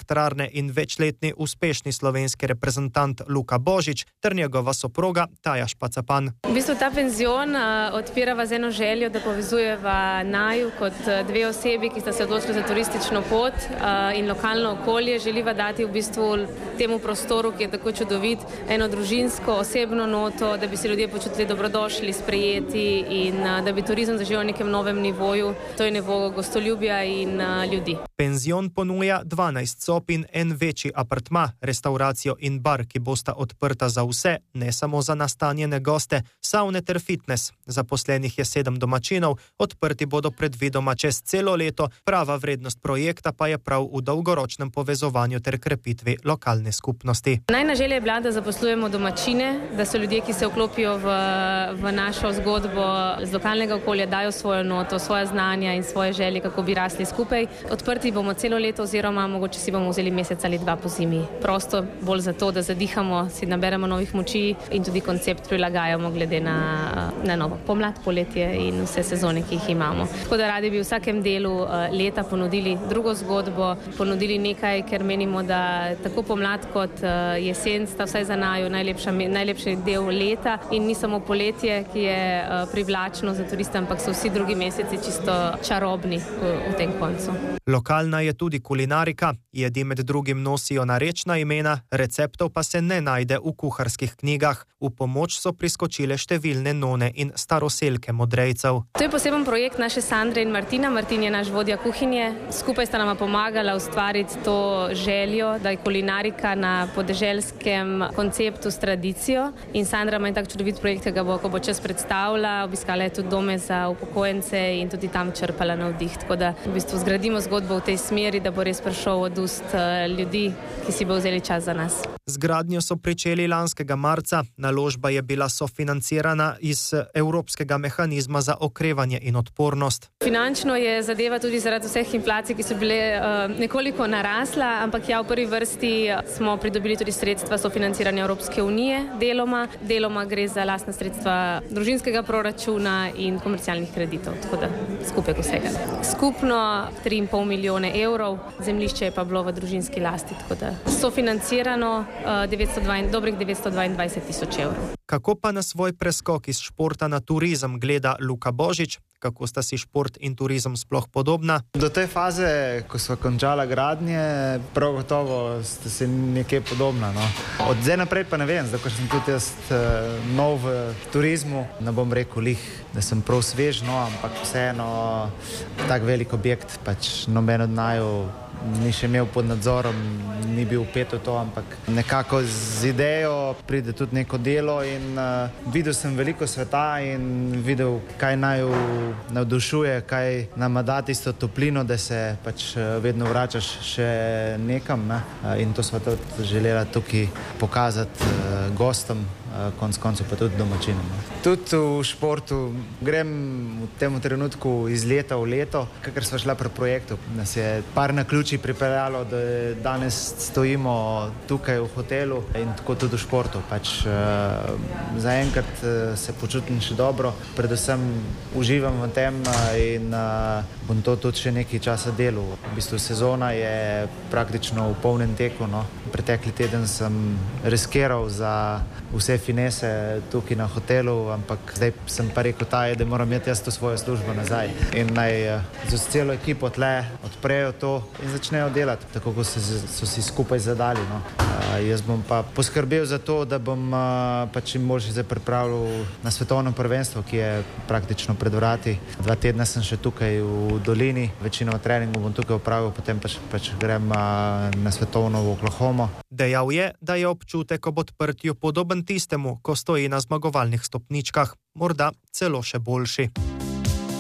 elektrarne in večletni uspešni slovenski reprezentant Luka Božič ter njegova soproga Taja Špacapan. V bistvu ta penzion odpirava z eno željo, da povezujeva naju kot dve osebi, ki sta se odločili za turistično pot in lokalno okolje. Želiva dati v bistvu temu prostoru, ki je tako čudovit, eno družinsko, osebno noto, da bi se ljudje počutili dobrodošli, sprejeti in da bi turizem zaživel na nekem novem nivoju, to je nivo gostoljubja in ljudi. Penzion ponuja 12 sob in en večji apartma, restauracijo in bar, ki bosta odprta za vse, ne samo za nastanjene goste, savne ter fitness. Zaposlenih je 7 domačinov, odprti bodo predvidoma čez celo leto, prava vrednost projekta pa je prav v dolgoročnem povezovanju ter krepitvi lokalne skupnosti. Najna želja je bila, da zaposlujemo domačine, da so ljudje, ki se vklopijo v našo zgodbo z lokalnega okolja, dajo svojo noto, svoja znanja in svoje želje, kako bi rasli skupaj. Odprti bomo celo leto oziroma mogoče si bomo vzeli mesec ali 2 po zimi. Prosto bolj zato, da zadihamo, si naberemo novih moči in tudi koncept prilagajamo glede na novo pomlad, poletje in vse sezone, ki jih imamo. Tako da radi bi v vsakem delu leta ponudili drugo zgodbo, ponudili nekaj, ker menimo, da tako pomlad kot jesen sta vsaj za naju najlepši del leta in ni samo poletje, ki je privlačno za turiste, ampak so vsi drugi meseci čisto čarobni v tem koncu. Lokalna je tudi kulinarika, jedi med drugim nosijo narečna imena, receptov pa se ne najde v kuharskih knjigah. V pomoč so priskočile številne none in staroselke Modrejcev. To je poseben projekt naše Sandre in Martina. Martin je naš vodja kuhinje. Skupaj sta nama pomagala ustvariti to željo, da je kulinarika na podeželskem konceptu s tradicijo. In Sandra ima tak čudovit projekt, ki ga bo, ko bo čas predstavila, obiskala je tudi dome za upokojence in tudi tam črpala navdih. Tako da v bistvu zgradimo zgodbo v tej smeri, da bo res prišel od ust ljudi, ki si bo vzeli čas za nas. Z gradnjo so pričeli lanskega marca. Naložba je bila sofinancirana iz Evropskega mehanizma za okrevanje in odpornost. Finančno je zadeva tudi zaradi vseh inflacij, ki so bile nekoliko narasla, ampak ja, v prvi vrsti smo pridobili tudi sredstva sofinanciranja Evropske unije deloma. Deloma gre za lastna sredstva družinskega proračuna in komercialnih kreditov, tako da skupaj vsega. Skupno 3,5 milijone evrov, zemljišče je pa bilo v družinski lasti, tako da sofinancirano dobrih 922 tisoč evrov. Kako pa na svoj preskok iz športa na turizem gleda Luka Božič? Kako sta si šport in turizem sploh podobna? Do te faze, ko sva končala gradnje, prav gotovo ste si nekaj podobna. No. Od zdaj naprej pa ne vem, zdaj ko sem tudi jaz nov v turizmu, ne bom rekel da sem prav svež, no, ampak vseeno tak velik objekt, pač noben od naju ni še imel pod nadzorom, ni bil vpet v to, ampak nekako z idejo pride tudi neko delo in videl sem veliko sveta in videl, kaj naju navdušuje, kaj nama da tisto toplino, da se pač vedno vračaš še nekam, ne? In to sva tudi želela tukaj pokazati gostom, konc koncev pa tudi domačinom. Tudi v športu grem v tem trenutku iz leta v leto, kakor sva šla pri projektu. Nas je par naključij pripeljalo, da danes stojimo tukaj v hotelu in tako tudi v športu. Pač zaenkrat se počutim še dobro, predvsem uživam v tem in bom to tudi še nekaj časa delal. V bistvu sezona je praktično v polnem teku, no. Pretekli teden sem riskiral za vse finese tukaj na hotelu, ampak zdaj sem pa rekel da moram imeti jaz to svojo službo nazaj in naj z celo ekipo tle odprejo to in začnejo delati, tako kot so si skupaj zadali. No. Jaz bom pa poskrbel za to, da bom pa čim boljše zdaj pripravil na svetovno prvenstvo, ki je praktično pred vrati. 2 tedna sem še tukaj v dolini, večino treningu bom tukaj opravil, potem pač grem na svetovno v Oklahomo. Dejal je, da je občutek ob odprtju podoben tistemu, ko stoji na zmagovalnih stopničkah, morda celo še boljši.